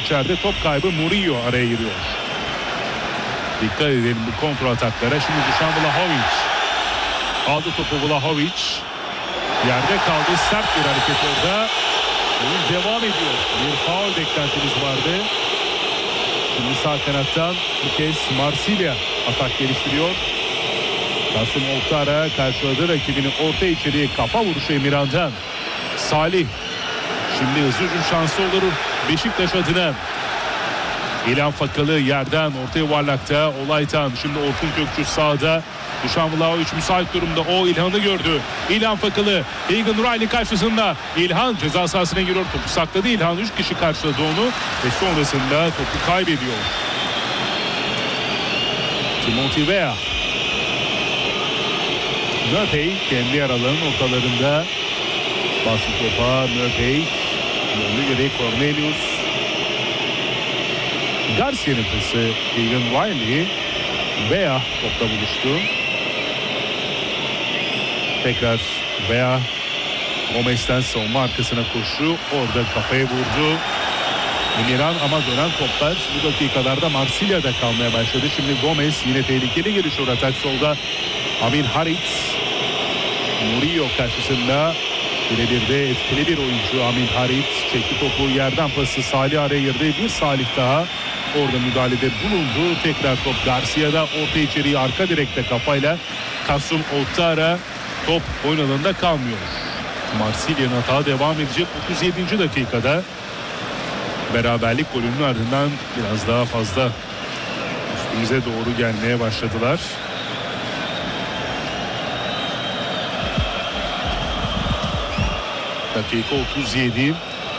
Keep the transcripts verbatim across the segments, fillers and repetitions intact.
içeride, top kaybı, Murillo araya giriyor. Dikkat edelim bu kontrol ataklara. Şimdi Dušan Vlahović aldı topu. Vlahović yerde kaldı, sert bir hareket orada. Oyun devam ediyor. Bir faul beklentimiz vardı. Şimdi sağ kanattan bu kez Marsilya atak geliştiriyor. Kasım Oktara karşıladı rakibini, orta içeriye kafa vuruşu Emirhan'dan. Salih şimdi hızlı hücum şansı olur Beşiktaş adına. İlhan Fakalı yerden orta yuvarlakta, Olaytan şimdi Orkun Kökçü sağda. Dušan Vlahović müsait durumda, o İlhan'ı gördü. İlhan Fakalı Egan Riley karşısında. İlhan ceza sahasına giriyor, topu sakladı. İlhan üç kişi karşıladı onu ve sonrasında topu kaybediyor. Timothy Weah. Mörpey kendi yer alanının ortalarında. Bastı topa Mörpey. Yönlü göre Cornelius. Garcia'nın pası Egan Riley. Weah topla buluştu. Tekrar Weah Gomez'den savunma arkasına koşu. Orada kafaya vurdu Emirhan ama dönen toplar bu dakikalarda Marsilya'da kalmaya başladı. Şimdi Gomez yine tehlikeli gelişiyor atak solda. Amin Harit Murillo karşısında birebir de etkili bir oyuncu Amin Harit. Çekti topu, yerden pası Salih araya girdi. Bir Salih daha orada müdahalede bulundu. Tekrar top Garcia'da, orta içeriği arka direkte kafayla Kasım Oktara, top oyun alanında kalmıyor. Marsilya'nın hata devam edecek otuz yedinci dakikada. Beraberlik golünün ardından biraz daha fazla üstümüze doğru gelmeye başladılar. Dakika otuz yedi.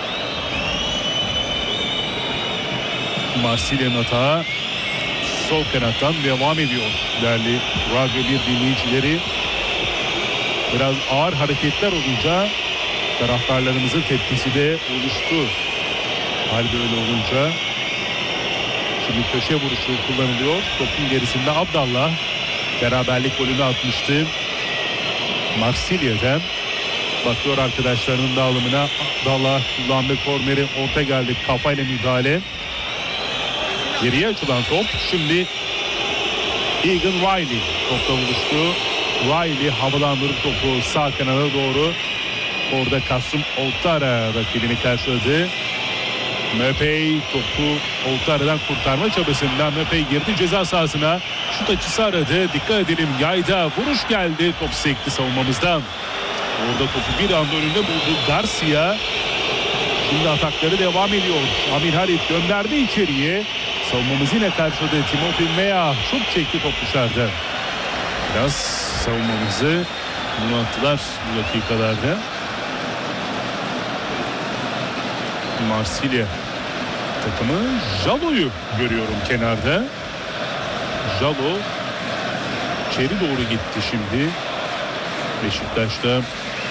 Marsilya'nın hata sol kanattan devam ediyor. Değerli Radyo bir dinleyicileri, biraz ağır hareketler olunca taraftarlarımızın tepkisi de oluştu. Hal böyle olunca şimdi köşe vuruşu kullanılıyor. Topun gerisinde Abdallah beraberlik golünü atmıştı Marsilya'dan. Bakıyor arkadaşlarının dağılımına. Abdallah kullandı korneri, orta geldi, kafayla müdahale. Geriye açılan top. Şimdi Egan Riley topla buluştu. Riley havalandırıp topu sağ kanada doğru. Orada Kasım Oktara rakibini karşıladı. Mörpey topu Oktara'dan kurtarma çabasında. Mörpey girdi ceza sahasına. Şut açısı aradı. Dikkat edelim, yayda vuruş geldi. Top sekti savunmamızdan. Orada topu bir anda önünde buldu Garcia. Şimdi atakları devam ediyor. Amin Harit gönderdi içeriye. Savunmamız yine karşıladı. Timothy Weah şut çekti, top dışarıda. Biraz savunmamızı bunalttılar bu dakikalarda. Marsilya takımı Jalo'yu görüyorum kenarda. Jalo içeri doğru gitti şimdi. Beşiktaş'ta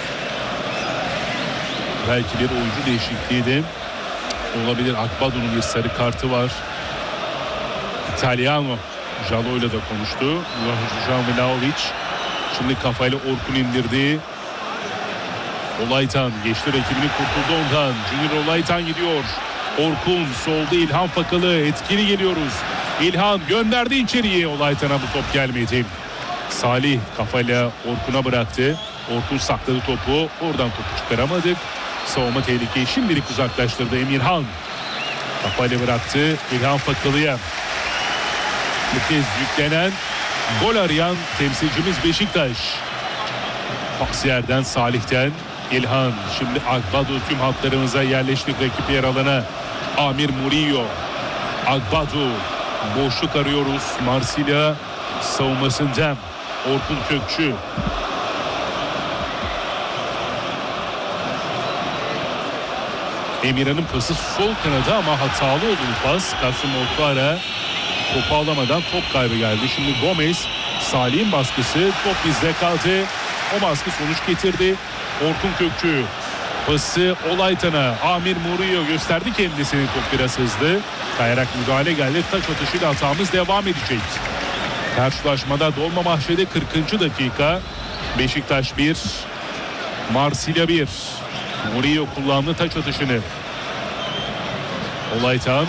belki bir oyuncu değişikliği de olabilir. Akbado'nun bir sarı kartı var. İtalyano Jalo'yla da konuştu. Dušan Vlahović şimdi kafayla Orkun indirdi. Olaytan geçti rakibini, kurtuldu ondan. Junior Olaytan gidiyor. Orkun solda, İlhan Fakalı, etkili geliyoruz. İlhan gönderdi içeriye. Olaytan'a bu top gelmedi. Salih kafayla Orkun'a bıraktı. Orkun sakladı topu. Oradan topu çıkaramadık. Savunma tehlikeyi şimdilik uzaklaştırdı Emirhan. Kafayla bıraktı İlhan Fakalı'ya. Bu kez yüklenen, gol arayan temsilcimiz Beşiktaş. Pas yerden Salih'ten İlhan. Şimdi Akbadu tüm hatlarımıza yerleştik rakip yer alana. Amir Murillo. Akbadu. Boşluk arıyoruz. Marsilya savunmasından. Orkun Kökçü. Emirhan'ın pası sol kanada ama hatalı oldu bu pas. Kasım Oktara topu alamadan top kaybı geldi. Şimdi Gomez, Salih'in baskısı, top bizde kaldı. O baskı sonuç getirdi. Orkun Kökçü pası Olaytan'a. Amir Murillo gösterdi kendisini, top biraz hızlı. Kayarak müdahale geldi. Taç atışıyla hatamız devam edecek. Karşılaşmada Dolma Mahşede kırkıncı dakika. Beşiktaş bir, Marsilya bir. Murillo kullandı taç atışını. Olaytan